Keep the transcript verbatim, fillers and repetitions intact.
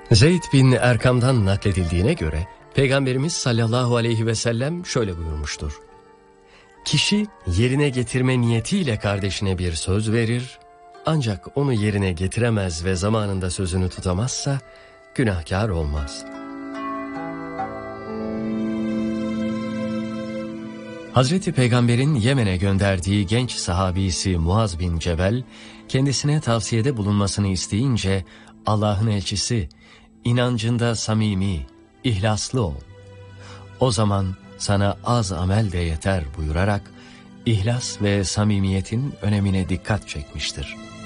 Zeyd bin Erkam'dan nakledildiğine göre Peygamberimiz sallallahu aleyhi ve sellem şöyle buyurmuştur. Kişi yerine getirme niyetiyle kardeşine bir söz verir, ancak onu yerine getiremez ve zamanında sözünü tutamazsa günahkar olmaz. Hazreti Peygamber'in Yemen'e gönderdiği genç sahabisi Muaz bin Cebel, kendisine tavsiyede bulunmasını isteyince Allah'ın elçisi, inancında samimi, ihlaslı ol. O zaman sana az amel de yeter buyurarak, ihlas ve samimiyetin önemine dikkat çekmiştir.